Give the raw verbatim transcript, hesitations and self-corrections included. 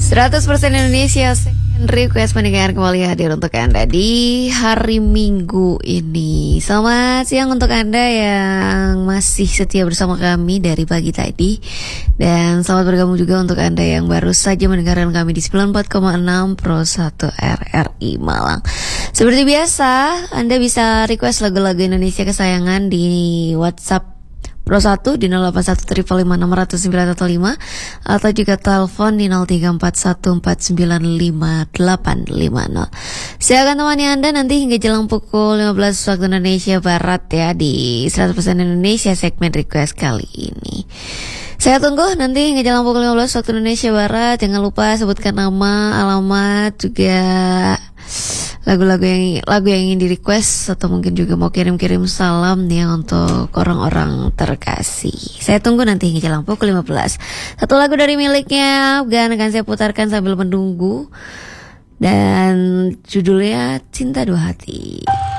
seratus persen Indonesia Second Request mendengar kembali hadir untuk Anda di hari Minggu ini. Selamat siang untuk Anda yang masih setia bersama kami dari pagi tadi. Dan selamat bergabung juga untuk Anda yang baru saja mendengarkan kami di sembilan puluh empat koma enam Pro satu R R I Malang. Seperti biasa, Anda bisa request lagu-lagu Indonesia kesayangan di WhatsApp Pro satu di nol delapan satu lima lima enam nol nol sembilan satu lima atau juga telepon di nol tiga empat satu empat sembilan lima delapan lima nol. Saya akan temani Anda nanti hingga jelang pukul lima belas waktu Indonesia Barat ya di seratus persen Indonesia segmen request kali ini. Saya tunggu nanti hingga jelang pukul lima belas waktu Indonesia Barat. Jangan lupa sebutkan nama, alamat, juga lagu-lagu yang lagu yang ingin di request atau mungkin juga mau kirim-kirim salam nih untuk orang-orang terkasih. Saya tunggu nanti hingga jelang pukul lima belas. Satu lagu dari miliknya Afgan akan saya putarkan sambil menunggu dan judulnya Cinta Dua Hati.